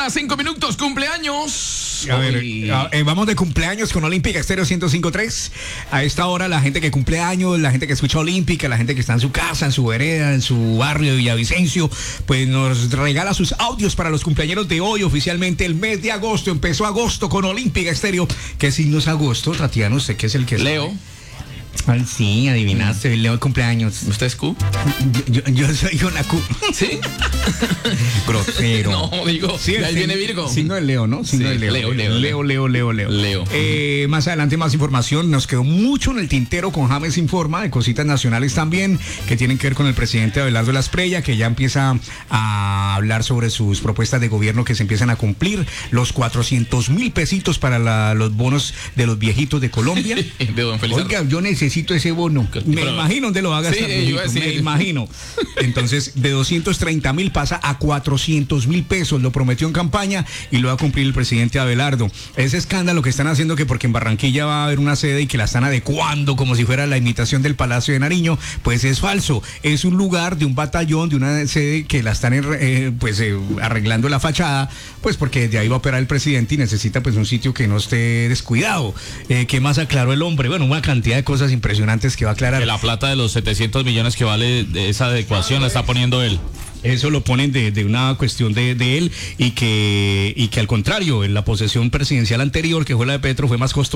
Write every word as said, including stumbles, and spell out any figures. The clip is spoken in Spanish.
mañana, cinco minutos, cumpleaños. A ver, a, eh, vamos de cumpleaños con Olímpica Estéreo ciento cinco punto tres. A esta hora la gente que cumple años, la gente que escucha Olímpica, la gente que está en su casa, en su vereda, en su barrio de Villavicencio, pues nos regala sus audios para los cumpleaños de hoy. Oficialmente el mes de agosto, empezó agosto con Olímpica Estéreo. ¿Qué signo es agosto, Tatiana? ¿Usted qué es el que es? Leo. Ay, sí, adivinaste, Leo de cumpleaños. ¿Usted es Q? Yo, yo, yo soy una Q. ¿Sí? Grosero. No, digo, sí, ahí viene Virgo. Signo de Leo, ¿no? Signo Sí, de Leo. Leo, Leo, Leo, Leo, Leo, Leo. Leo. Eh, más adelante más información. Nos quedó mucho en el tintero con James Informa, de cositas nacionales también, que tienen que ver con el presidente Abelardo Lasprella, que ya empieza a hablar sobre sus propuestas de gobierno que se empiezan a cumplir. Los cuatrocientos mil pesitos para la, los bonos de los viejitos de Colombia. De don Felizardo. Oiga, yo necesito ese bono. Me Pero, imagino dónde lo va a gastar. Sí, yo iba a decir. Me imagino. Entonces, de doscientos treinta mil pasa a cuatrocientos mil pesos. Lo prometió en campaña y lo va a cumplir el presidente Abelardo. Ese escándalo que están haciendo, que porque en Barranquilla va a haber una sede y que la están adecuando como si fuera la imitación del Palacio de Nariño, pues es falso. Es un lugar de un batallón, de una sede que la están eh, pues eh, arreglando la fachada, pues porque desde ahí va a operar el presidente y necesita pues un sitio que no esté descuidado. Eh, ¿Qué más aclaró el hombre? Bueno, una cantidad de cosas impresionantes que va a aclarar. Que la plata de los setecientos millones que vale esa adecuación la está poniendo él. Eso lo ponen de, de una cuestión de, de él y que, y que al contrario, en la posesión presidencial anterior, que fue la de Petro, fue más costosa.